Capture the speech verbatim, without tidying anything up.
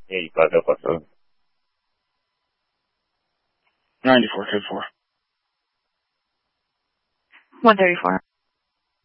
eighty-five F F O. ninety-four, code four. one thirty-four.